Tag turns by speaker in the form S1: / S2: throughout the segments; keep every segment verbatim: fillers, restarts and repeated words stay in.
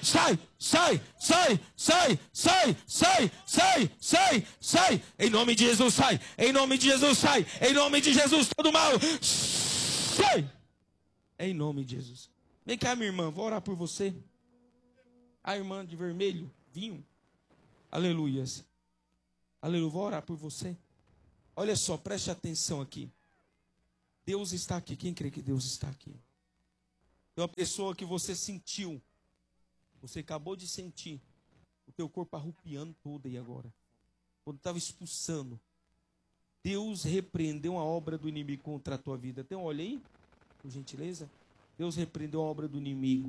S1: sai, sai, sai, sai, sai, sai, sai, sai, sai. Em nome de Jesus, sai. Em nome de Jesus, sai. Em nome de Jesus, todo mal, sai. Em nome de Jesus. Vem cá, minha irmã, vou orar por você. A irmã de vermelho, vinho. Aleluias. Aleluia, vou orar por você. Olha só, preste atenção aqui. Deus está aqui. Quem crê que Deus está aqui? Tem uma pessoa que você sentiu. Você acabou de sentir. O teu corpo arrupiando todo aí agora. Quando estava expulsando. Deus repreendeu a obra do inimigo contra a tua vida. Tem um olho aí? Por gentileza. Deus repreendeu a obra do inimigo.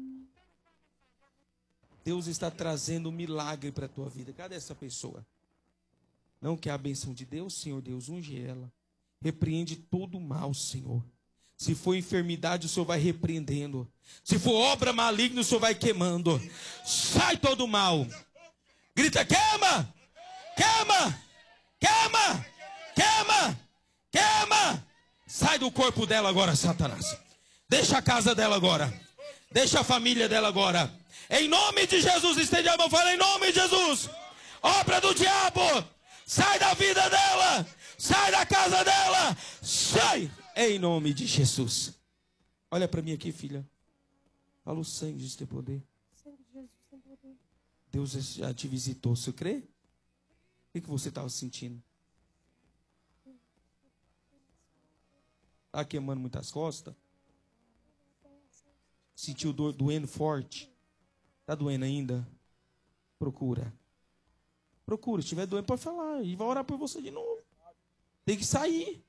S1: Deus está trazendo um milagre para a tua vida. Cadê essa pessoa? Não quer a bênção de Deus? Senhor Deus, unge ela. Repreende todo o mal, Senhor. Se for enfermidade, o Senhor vai repreendendo. Se for obra maligna, o Senhor vai queimando. Sai todo o mal. Grita, queima! Queima! Queima! Queima! Queima! Sai do corpo dela agora, Satanás. Deixa a casa dela agora. Deixa a família dela agora. Em nome de Jesus, estende a mão, fala em nome de Jesus. Obra do diabo. Sai da vida dela. Sai da casa dela. Sai. Em nome de Jesus. Olha para mim aqui, filha. Fala o sangue de ter poder. Deus já te visitou. Você crê? O que você estava sentindo? Está queimando muitas costas? Sentiu dor doendo forte? Está doendo ainda? Procura. Procura. Se estiver doendo, pode falar. E vai orar por você de novo. Tem que sair.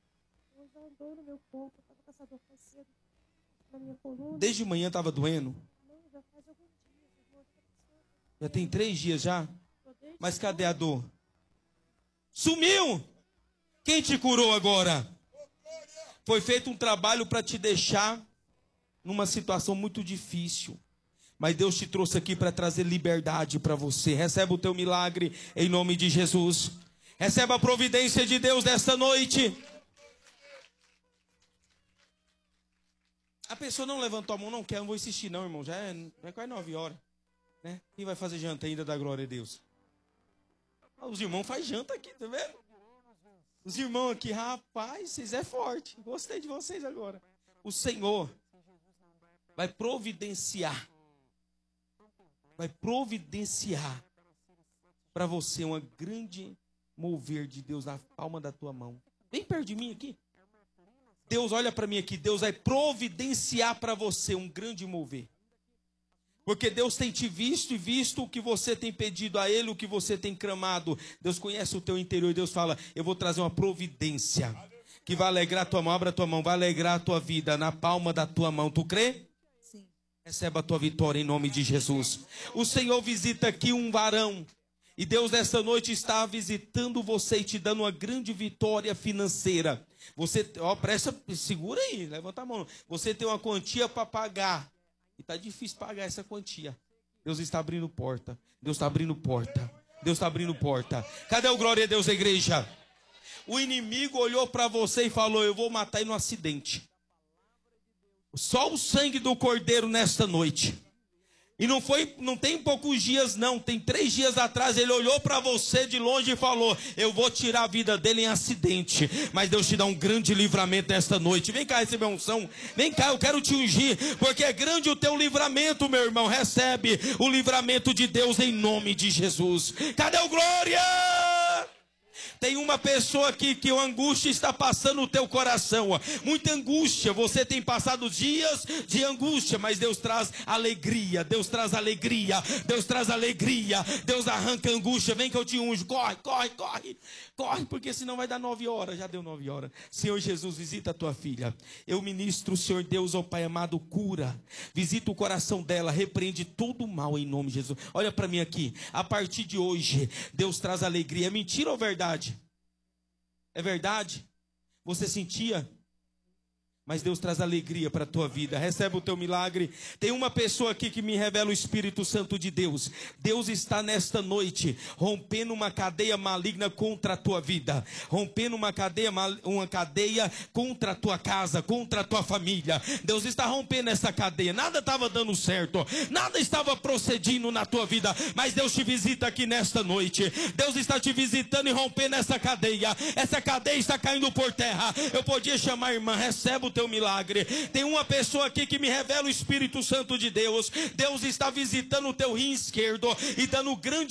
S1: Desde manhã estava doendo? Já tem três dias já? Mas cadê a dor? Sumiu! Quem te curou agora? Foi feito um trabalho para te deixar numa situação muito difícil. Mas Deus te trouxe aqui para trazer liberdade para você. Receba o teu milagre em nome de Jesus. Receba a providência de Deus desta noite. A pessoa não levantou a mão, não quer, não vou insistir não, irmão. Já é, já é quase nove horas. Né? Quem vai fazer janta ainda da glória a Deus? Ah, os irmãos fazem janta aqui, tá vendo? Os irmãos aqui, rapaz, vocês é forte. Gostei de vocês agora. O Senhor vai providenciar. Vai providenciar para você uma grande mover de Deus na palma da tua mão. Vem perto de mim aqui. Deus, olha para mim aqui. Deus vai providenciar para você um grande mover. Porque Deus tem te visto e visto o que você tem pedido a Ele, o que você tem clamado. Deus conhece o teu interior e Deus fala, eu vou trazer uma providência que vai alegrar a tua mão. Abra a tua mão, vai alegrar a tua vida na palma da tua mão. Tu crê?
S2: Sim.
S1: Receba a tua vitória em nome de Jesus. O Senhor visita aqui um varão. E Deus nessa noite está visitando você e te dando uma grande vitória financeira. Você, ó, presta, segura aí, levanta a mão. Você tem uma quantia para pagar. E está difícil pagar essa quantia. Deus está abrindo porta. Deus está abrindo porta. Deus está abrindo porta. Cadê o glória a Deus, a igreja? O inimigo olhou para você e falou, eu vou matar ele no acidente. Só o sangue do cordeiro nesta noite. E não foi, não tem poucos dias não, tem três dias atrás ele olhou para você de longe e falou, eu vou tirar a vida dele em acidente, mas Deus te dá um grande livramento esta noite. Vem cá receber a unção, vem cá, eu quero te ungir, porque é grande o teu livramento, meu irmão. Recebe o livramento de Deus em nome de Jesus. Cadê o glória? Tem uma pessoa aqui que a angústia está passando no teu coração. Muita angústia. Você tem passado dias de angústia, mas Deus traz alegria. Deus traz alegria. Deus traz alegria. Deus arranca a angústia. Vem que eu te unjo. Corre, corre, corre. Corre, porque senão vai dar nove horas. Já deu nove horas. Senhor Jesus, visita a tua filha. Eu ministro, Senhor Deus, ó Pai amado, cura. Visita o coração dela. Repreende todo o mal em nome de Jesus. Olha para mim aqui. A partir de hoje, Deus traz alegria. É mentira ou verdade? É verdade? Você sentia? Mas Deus traz alegria para a tua vida. Recebe o teu milagre. Tem uma pessoa aqui que me revela o Espírito Santo de Deus. Deus está nesta noite rompendo uma cadeia maligna contra a tua vida. Rompendo uma cadeia, uma cadeia contra a tua casa, contra a tua família. Deus está rompendo essa cadeia. Nada estava dando certo. Nada estava procedindo na tua vida. Mas Deus te visita aqui nesta noite. Deus está te visitando e rompendo essa cadeia. Essa cadeia está caindo por terra. Eu podia chamar a irmã, recebe o teu milagre. Tem uma pessoa aqui que me revela o Espírito Santo de Deus. Deus está visitando o teu rim esquerdo e dando grande